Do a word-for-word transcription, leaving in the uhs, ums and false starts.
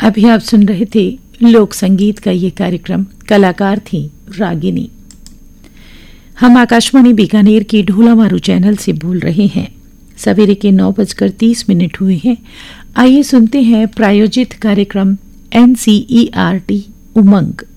अभी आप सुन रहे थे लोक संगीत का ये कार्यक्रम। कलाकार थी रागिनी। हम आकाशवाणी बीकानेर की ढोलामारू चैनल से बोल रहे हैं। सवेरे के नौ बजकर तीस मिनट हुए हैं। आइए सुनते हैं प्रायोजित कार्यक्रम N C E R T उमंग।